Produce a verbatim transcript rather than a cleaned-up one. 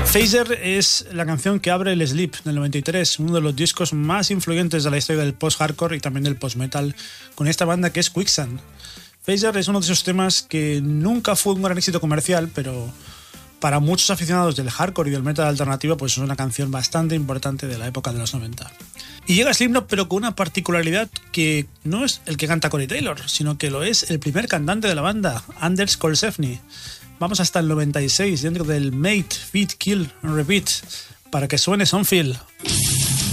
Phaser es la canción que abre el Sleep del noventa y tres, uno de los discos más influyentes de la historia del post-hardcore y también del post-metal, con esta banda que es Quicksand. Phaser es uno de esos temas que nunca fue un gran éxito comercial, pero para muchos aficionados del hardcore y del metal alternativo pues es una canción bastante importante de la época de los noventa. Y llega Slipknot, pero con una particularidad que no es el que canta Corey Taylor, sino que lo es el primer cantante de la banda, Anders Kolsefni. Vamos hasta el noventa y seis dentro del Mate, Feed, Kill and Repeat para que suene Sunfield.